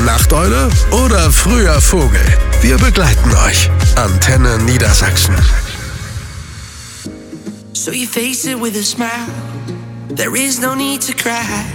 Nachteule oder früher Vogel? Wir begleiten euch. Antenne Niedersachsen. So you face it with a smile. There is no need to cry.